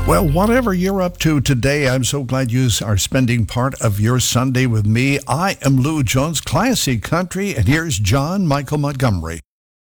Well, whatever you're up to today, I'm so glad you are spending part of your Sunday with me. I am Lou Jones, Classic Country, and here's John Michael Montgomery.